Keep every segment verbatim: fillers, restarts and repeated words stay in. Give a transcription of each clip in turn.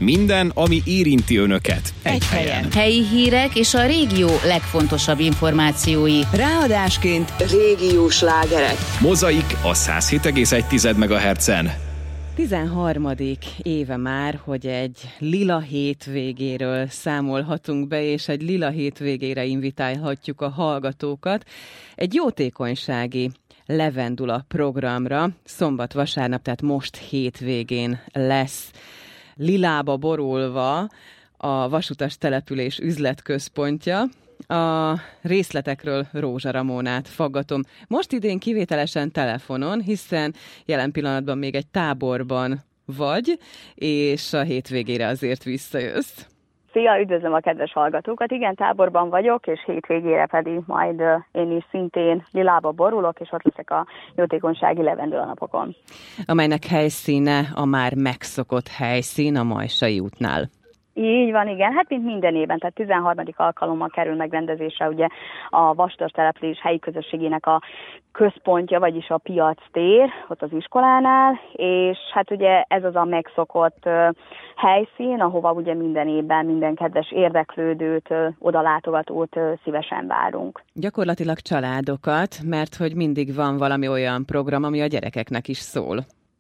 Minden, ami érinti önöket. Egy, Egy helyen. helyen. Helyi hírek és a régió legfontosabb információi. Ráadásként régiós slágerek. Mozaik a száz hét egész egy megahertzen. tizenharmadik éve már, hogy egy lila hétvégéről számolhatunk be, és egy lila hétvégére invitálhatjuk a hallgatókat. Egy jótékonysági levendula programra szombat-vasárnap, tehát most hétvégén lesz lilába borulva a Vasutas település üzletközpontja. A részletekről Rózsa Ramónát faggatom. Most idén kivételesen telefonon, hiszen jelen pillanatban még egy táborban vagy, és a hétvégére azért visszajössz. Szia, üdvözlöm a kedves hallgatókat. Igen, táborban vagyok, és hétvégére pedig majd én is szintén lilába borulok, és ott leszek a jótékonysági levendula napokon. Amelynek helyszíne a már megszokott helyszín a Majsai útnál. Így van, igen. Hát mint minden évben, tehát tizenharmadik alkalommal kerül megrendezésre ugye a Vasutas település helyi közösségének a központja, vagyis a piac tér, ott az iskolánál, és hát ugye ez az a megszokott uh, helyszín, ahova ugye minden évben minden kedves érdeklődőt, uh, odalátogatót uh, szívesen várunk. Gyakorlatilag családokat, mert hogy mindig van valami olyan program, ami a gyerekeknek is szól.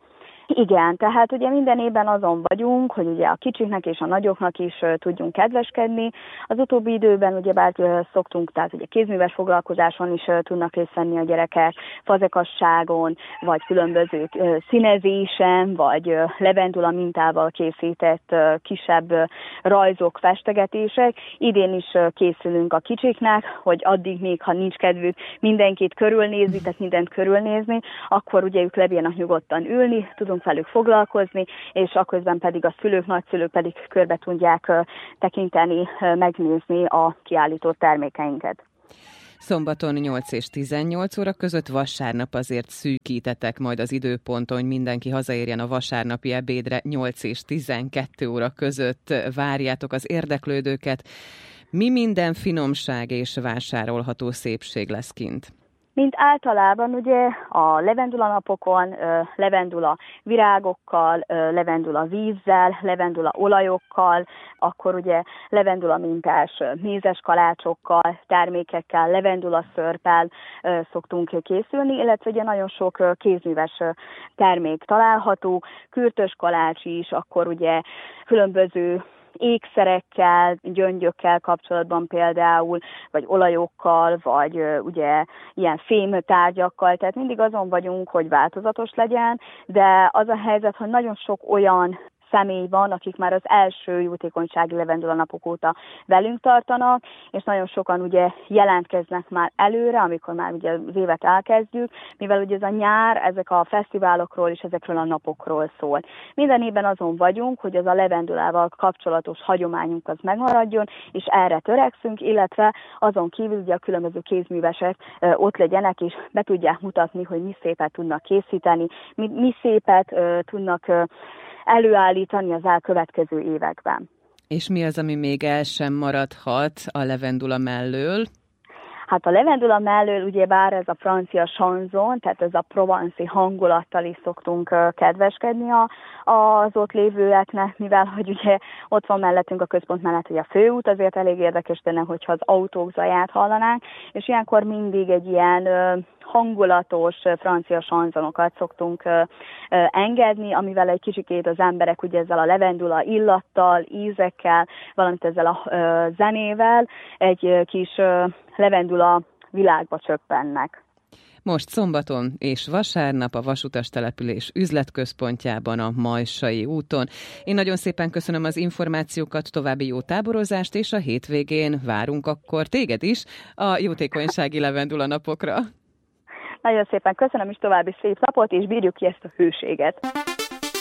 Igen, tehát ugye minden évben azon vagyunk, hogy ugye a kicsiknek és a nagyoknak is uh, tudjunk kedveskedni. Az utóbbi időben ugyebár uh, szoktunk, tehát ugye kézműves foglalkozáson is uh, tudnak részt venni a gyerekek, fazekasságon, vagy különböző uh, színezésen, vagy uh, levendula mintával készített uh, kisebb uh, rajzok, festegetések. Idén is uh, készülünk a kicsiknek, hogy addig még, ha nincs kedvük mindenkit körülnézni, tehát mindent körülnézni, akkor ugye ők lebírnak nyugodtan ülni, tudunk velük foglalkozni, és akközben pedig a szülők, nagyszülők pedig körbe tudják uh, tekinteni, uh, megnézni a kiállított termékeinket. Szombaton nyolc és tizennyolc óra között, vasárnap azért szűkítetek majd az időponton, hogy mindenki hazaérjen a vasárnapi ebédre. Nyolc és tizenkettő óra között várjátok az érdeklődőket. Mi minden finomság és vásárolható szépség lesz kint? Mint általában ugye a levendula napokon levendula virágokkal, levendula vízzel, levendula olajokkal, akkor ugye levendula mintás mézes kalácsokkal, termékekkel, levendula szörppel szoktunk készülni, illetve ugye nagyon sok kézműves termék található, kürtös kalács is, akkor ugye különböző ékszerekkel, gyöngyökkel kapcsolatban például, vagy olajokkal, vagy uh, ugye ilyen fémtárgyakkal, tehát mindig azon vagyunk, hogy változatos legyen, de az a helyzet, hogy nagyon sok olyan személy van, akik már az első jótékonysági levendula napok óta velünk tartanak, és nagyon sokan ugye jelentkeznek már előre, amikor már ugye az évet elkezdjük, mivel ugye ez a nyár, ezek a fesztiválokról és ezekről a napokról szól. Minden évben azon vagyunk, hogy az a levendulával kapcsolatos hagyományunk az megmaradjon, és erre törekszünk, illetve azon kívül ugye a különböző kézművesek ö, ott legyenek, és be tudják mutatni, hogy mi szépet tudnak készíteni, mi, mi szépet ö, tudnak ö, előállítani az elkövetkező években. És mi az, ami még el sem maradhat a levendula mellől? Hát a levendula mellől ugyebár ez a francia chanson, tehát ez a provanci hangulattal is szoktunk uh, kedveskedni a, az ott lévőeknek, mivel hogy ugye ott van mellettünk a központ mellett, hogy a főút, azért elég érdekes lenne, hogyha az autók zaját hallanánk, és ilyenkor mindig egy ilyen uh, hangulatos uh, francia chansonokat szoktunk uh, uh, engedni, amivel egy kicsikét az emberek ugye ezzel a levendula illattal, ízekkel, valamint ezzel a uh, zenével egy uh, kis uh, levendula világba csöppennek. Most szombaton és vasárnap a Vasutas település üzletközpontjában a Majsai úton. Én nagyon szépen köszönöm az információkat, további jó táborozást, és a hétvégén várunk akkor téged is a jótékonysági levendula napokra. Nagyon szépen köszönöm, és további szép napot, és bírjuk ki ezt a hőséget.